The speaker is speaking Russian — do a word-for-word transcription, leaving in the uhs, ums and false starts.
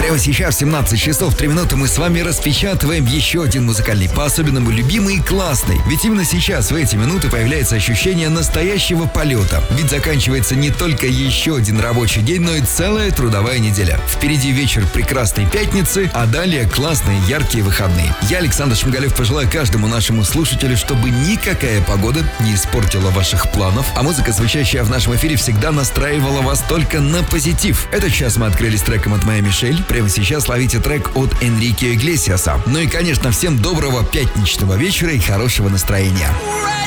Прямо сейчас, в семнадцать часов три минуты, мы с вами распечатываем еще один музыкальный, по-особенному любимый и классный. Ведь именно сейчас, в эти минуты, появляется ощущение настоящего полета. Ведь заканчивается не только еще один рабочий день, но и целая трудовая неделя. Впереди вечер прекрасной пятницы, а далее классные яркие выходные. Я, Александр Шмигалев, пожелаю каждому нашему слушателю, чтобы никакая погода не испортила ваших планов, а музыка, звучащая в нашем эфире, всегда настраивала вас только на позитив. Этот час мы открыли с треком от Майя Мишель. Прямо сейчас ловите трек от Энрике Иглесиаса. Ну и, конечно, всем доброго пятничного вечера и хорошего настроения.